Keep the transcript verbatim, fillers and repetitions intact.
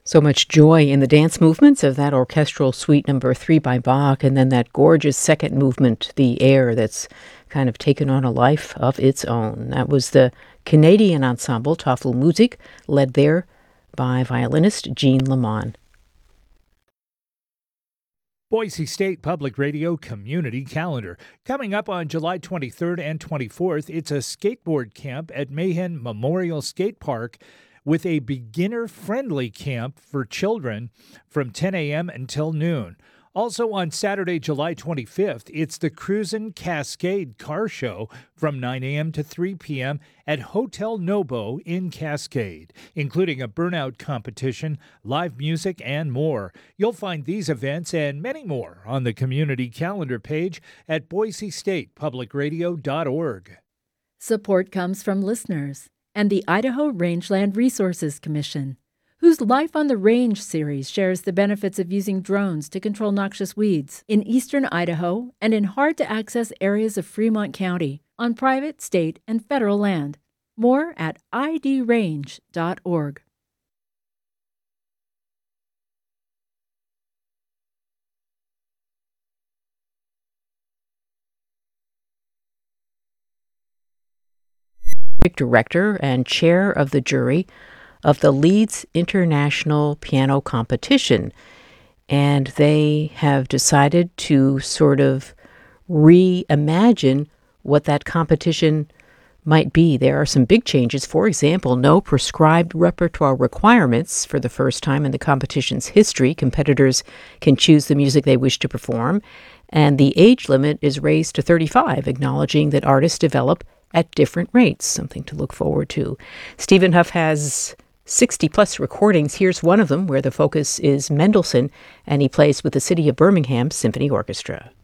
So much joy in the dance movements of that orchestral suite number three by Bach, and then that gorgeous second movement, the air, that's kind of taken on a life of its own. That was the Canadian ensemble Tafelmusik, led there by violinist Jean Lamont. Boise State Public Radio Community Calendar. Coming up on July twenty-third and twenty-fourth, it's a skateboard camp at Mahan Memorial Skate Park, with a beginner-friendly camp for children from ten a.m. until noon. Also on Saturday, July twenty-fifth, it's the Cruisin' Cascade Car Show from nine a.m. to three p.m. at Hotel Nobo in Cascade, including a burnout competition, live music, and more. You'll find these events and many more on the community calendar page at boise state public radio dot org. Support comes from listeners and the Idaho Rangeland Resources Commission, whose Life on the Range series shares the benefits of using drones to control noxious weeds in eastern Idaho and in hard-to-access areas of Fremont County on private, state, and federal land. More at I D range dot org. Director and chair of the jury of the Leeds International Piano Competition. And they have decided to sort of reimagine what that competition might be. There are some big changes. For example, no prescribed repertoire requirements for the first time in the competition's history. Competitors can choose the music they wish to perform. And the age limit is raised to thirty-five, acknowledging that artists develop at different rates, something to look forward to. Stephen Huff has sixty-plus recordings. Here's one of them where the focus is Mendelssohn, and he plays with the City of Birmingham Symphony Orchestra.